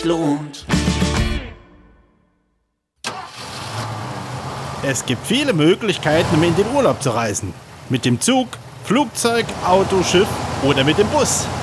lohnt. Es gibt viele Möglichkeiten, um in den Urlaub zu reisen. Mit dem Zug, Flugzeug, Auto, Schiff oder mit dem Bus.